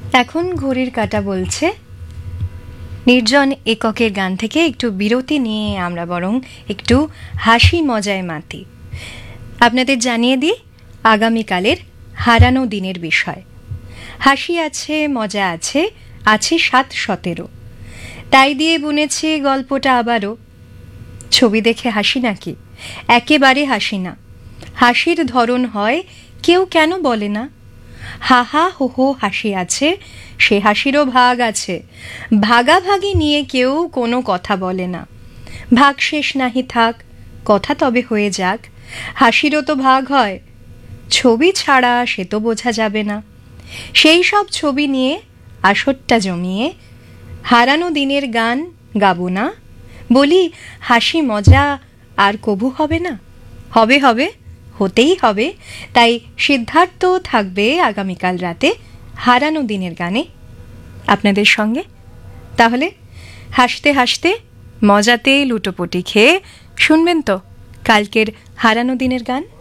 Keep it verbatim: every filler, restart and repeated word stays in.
এখন ঘড়ির কাঁটা বলছে নির্জন এককের গান থেকে একটু বিরতি নিয়ে আমরা বরং একটু হাসি মজায় মাতি। আপনাদের জানিয়ে দিই আগামীকালের হারানো দিনের বিষয়। হাসি আছে, মজা আছে, আছে সাত সতেরো, তাই দিয়ে বুনেছে গল্পটা আবারও। ছবি দেখে হাসি নাকি? একেবারে হাসি না। হাসির ধরন হয় কেউ কেন বলে না। হা হা হো হো হাসি আছে, সে হাসিরও ভাগ আছে। ভাগাভাগি নিয়ে কেউ কোনো কথা বলে না। ভাগ শেষ নাহি থাক, কথা তবে হয়ে যাক। হাসিরও তো ভাগ হয়, ছবি ছাড়া সে তো বোঝা যাবে না। সেই সব ছবি নিয়ে আসরটা জমিয়ে হারানো দিনের গান গাবো না? বলি হাসি মজা আর কবু হবে না? হবে হবে, হতেই হবে। তাই সিদ্ধার্থ থাকবে আগামীকাল রাতে হারানো দিনের গানে আপনাদের সঙ্গে। তাহলে হাসতে হাসতে মজাতে লুটোপুটি খেয়ে শুনবেন তো কালকের হারানো দিনের গান।